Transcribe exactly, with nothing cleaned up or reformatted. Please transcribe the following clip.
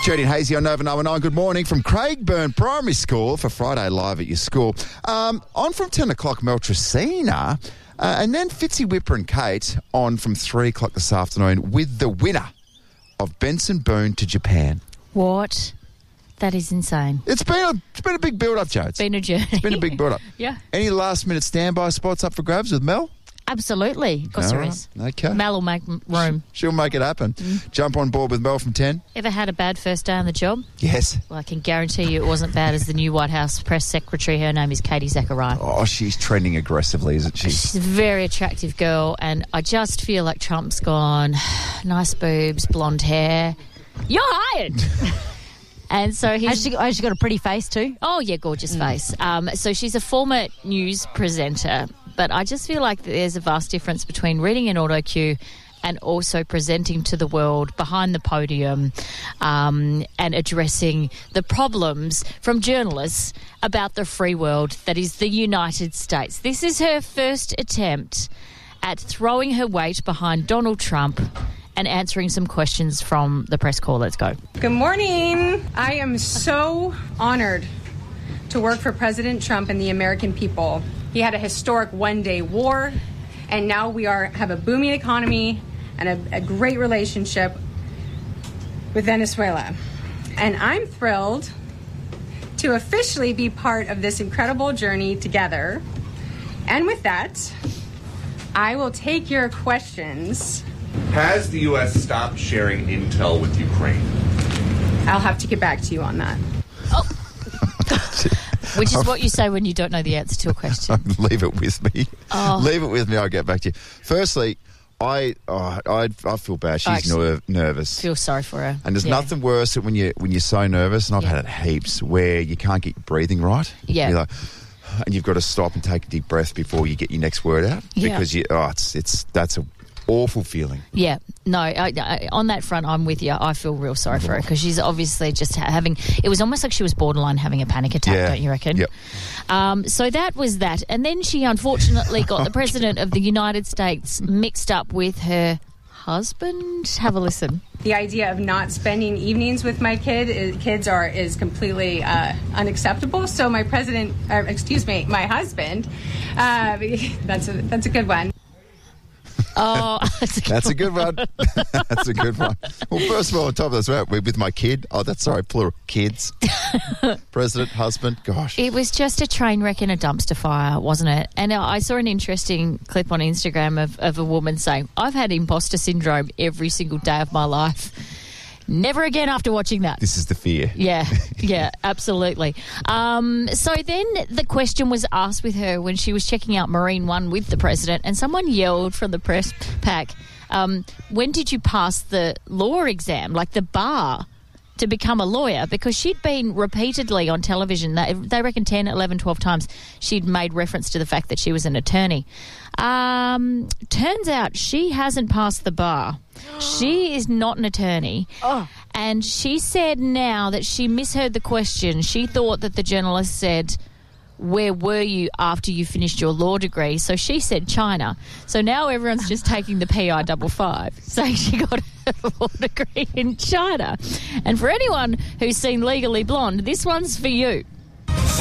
Jody and Hazy on Nova ninety-nine. Good morning from Craigburn Primary School for Friday Live at your school. Um, on from ten o'clock, Mel Tracina, uh, and then Fitzy Whipper and Kate on from three o'clock this afternoon with the winner of Benson Boone to Japan. What? That is insane. It's been a, it's been a big build-up, Joe. It's been a journey. It's been a big build-up. Yeah. Any last-minute standby spots up for grabs with Mel? Absolutely. Of course there All is. right. Okay. Mel will make room. She'll make it happen. Mm. Jump on board with Mel from ten. Ever had a bad first day on the job? Yes. Well, I can guarantee you it wasn't bad as the new White House press secretary. Her name is Katie Zachariah. Oh, she's trending aggressively, isn't she? She's a very attractive girl, and I just feel like Trump's gone, nice boobs, blonde hair. You're hired. And so he's... Has she, has she got a pretty face too? Oh, yeah, gorgeous mm. face. Um, so she's a former news presenter, but I just feel like there's a vast difference between reading an auto cue and also presenting to the world behind the podium um, and addressing the problems from journalists about the free world that is the United States. This is her first attempt at throwing her weight behind Donald Trump and answering some questions from the press corps. Let's go. Good morning. I am so honored to work for President Trump and the American people. He had a historic one-day war, and now we are have a booming economy and a, a great relationship with Venezuela. And I'm thrilled to officially be part of this incredible journey together. And with that, I will take your questions. Has the U S stopped sharing intel with Ukraine? I'll have to get back to you on that. Oh. Which is what you say when you don't know the answer to a question. Leave it with me. Oh. Leave it with me. I'll get back to you. Firstly, I oh, I, I feel bad. She's actually, ner- nervous. Feel sorry for her. And there's yeah. nothing worse than when you when you're so nervous, and I've yeah. had it heaps, where you can't get your breathing right. Yeah. You're like, and you've got to stop and take a deep breath before you get your next word out. Yeah. Because you oh, it's it's that's a awful feeling. Yeah, no, I, I, on that front, I'm with you. I feel real sorry for her because she's obviously just ha- having, it was almost like she was borderline having a panic attack, yeah. don't you reckon? Yep. Um, so that was that. And then she unfortunately got the President of the United States mixed up with her husband. Have a listen. The idea of not spending evenings with my kid is, kids are is completely uh, unacceptable. So my president, uh, excuse me, my husband, uh, that's a, that's a good one. Oh, that's a good, that's a good one. That's a good one. Well, first of all, on top of this, with my kid. Oh, that's sorry, plural kids. President, husband. Gosh, it was just a train wreck in a dumpster fire, wasn't it? And I saw an interesting clip on Instagram of, of a woman saying, "I've had imposter syndrome every single day of my life. Never again after watching that." This is the fear. Yeah, yeah, absolutely. Um, so then the question was asked with her when she was checking out Marine One with the president, and someone yelled from the press pack, um, when did you pass the law exam, like the bar, to become a lawyer? Because she'd been repeatedly on television, they, they reckon ten, eleven, twelve times, she'd made reference to the fact that she was an attorney. Um, turns out she hasn't passed the bar. She is not an attorney. Oh. And she said now that she misheard the question. She thought that the journalist said, where were you after you finished your law degree? So she said China. So now everyone's just taking the P I double five, saying she got a law degree in China. And for anyone who's seen Legally Blonde, this one's for you.